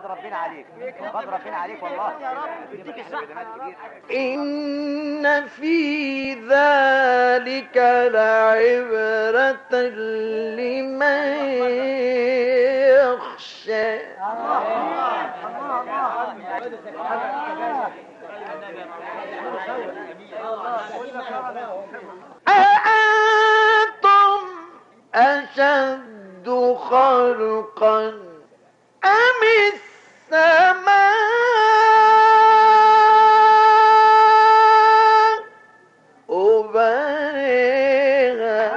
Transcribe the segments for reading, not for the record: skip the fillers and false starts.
والله. إن في ذلك لعبرة لمن يخشى. أأنتم أشد خلقا أم السماء بنيها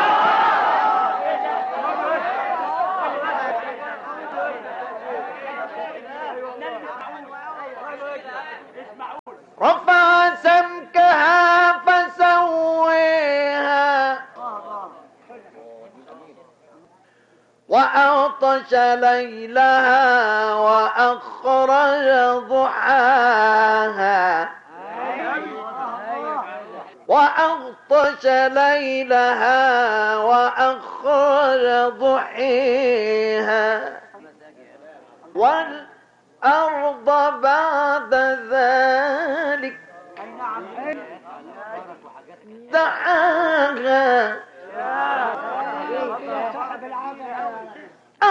رفع سمكها فسويها وأغطش ليلها وأخرج ضحاها وأغطش ليلها وأخرج ضحيها والأرض بعد ذلك دحاها